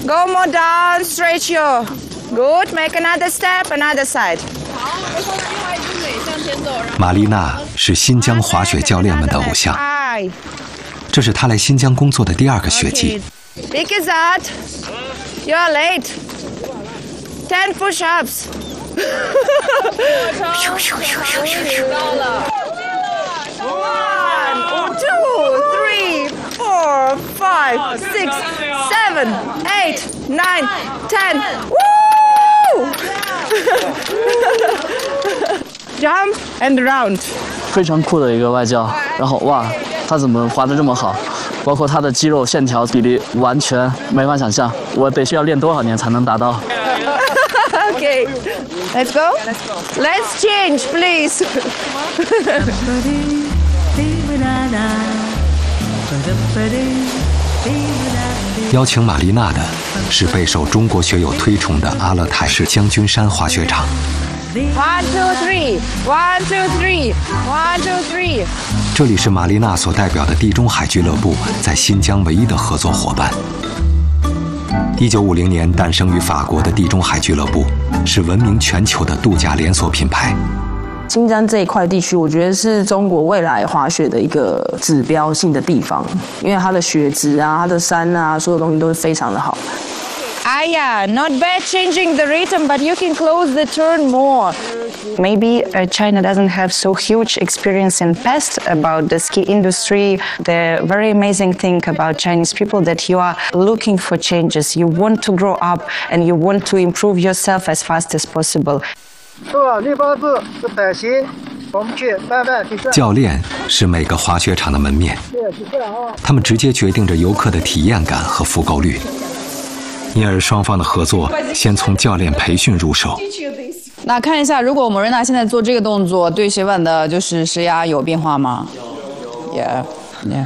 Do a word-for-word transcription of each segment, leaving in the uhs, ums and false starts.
Go more down, stretch your. Good. Make another step, another side. 玛丽娜是新疆滑雪教练们的偶像，这是她来新疆工作的第二个雪季。 Big as that. You're late. Ten push-ups. One, two, three, four, five, six, seven, eight, nine, ten. Woo! Jump and round. 非常酷的一个外教，然后哇，他怎么滑得这么好？包括他的肌肉线条比例完全没法想象，我得需要练多少年才能达到。 Okay, let's go. Let's change, please. 邀请玛丽娜的是备受中国学友推崇的阿勒泰市将军山滑雪场。 One, two, three. One, two, three. One, two, three. 这里是玛丽娜所代表的地中海俱乐部在新疆唯一的合作伙伴。一九五零年诞生于法国的地中海俱乐部，是闻名全球的度假连锁品牌。 新疆这一块地区，我觉得是中国未来滑雪的一个指标性的地方，因为它的雪质啊、它的山啊，所有东西都是非常的好。 Aya, not bad changing the rhythm, but you can close the turn more. Maybe uh, China doesn't have so huge experience in past about the ski industry. The very amazing thing about Chinese people that you are looking for changes. You want to grow up and you want to improve yourself as fast as possible. 教练是每个滑雪场的门面，他们直接决定着游客的体验感和复购率。因而双方的合作先从教练培训入手。 那看一下，如果莫瑞娜现在做这个动作，对雪板的就是施压有变化吗？有 ，Yeah, yeah.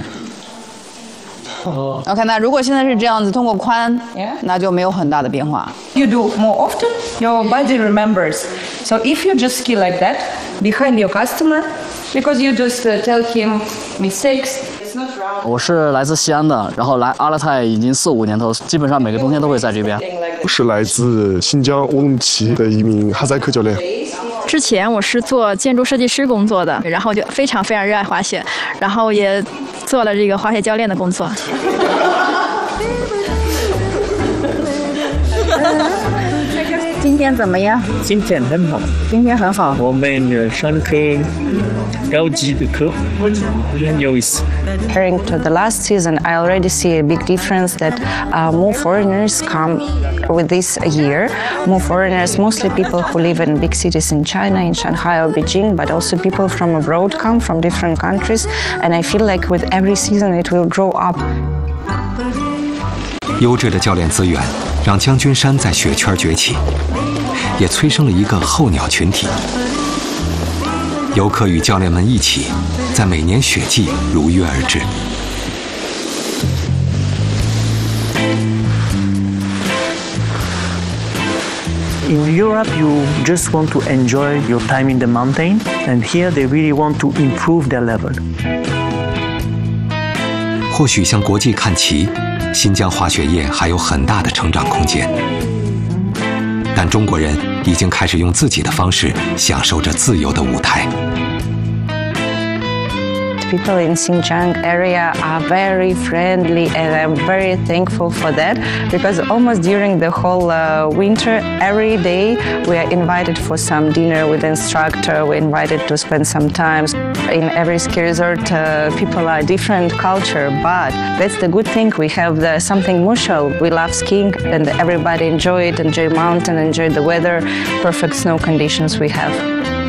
OK， 那如果现在是这样子，通过髋， Yeah. 那就没有很大的变化。 You do more often, your body remembers. So if you just ski like that behind your customer, because you just uh, tell him mistakes. 我是来自西安的，然后来阿勒泰已经四五年头，基本上每个冬天都会在这边。 我是来自新疆乌鲁木齐的一名哈萨克教练。 之前我是做建筑设计师工作的，然后就非常非常热爱滑雪，然后也做了这个滑雪教练的工作。 今天怎么样？ 今天很好， 今天很好。 我们上课高级的课很有意思。 Comparing to the last season, I already see a big difference that uh, more foreigners come with this year. More foreigners, mostly people who live in big cities in China, in Shanghai or Beijing, but also people from abroad come from different countries. And I feel like with every season it will grow up. 优质的教练资源让将军山在雪圈崛起，也催生了一个候鸟群体。游客与教练们一起，在每年雪季如约而至。 In Europe, you just want to enjoy your time in the mountain, and here they really want to improve their level. 或许向国际看齐，新疆滑雪业还有很大的成长空间。但中国人已经开始用自己的方式享受着自由的舞台。 People in Xinjiang area are very friendly, and I'm very thankful for that, because almost during the whole uh, winter, every day we are invited for some dinner with the instructor. We're invited to spend some time. In every ski resort, uh, people are different culture, but that's the good thing. We have the, something mutual. We love skiing, and everybody enjoy it, enjoy mountain, enjoy the weather, perfect snow conditions we have.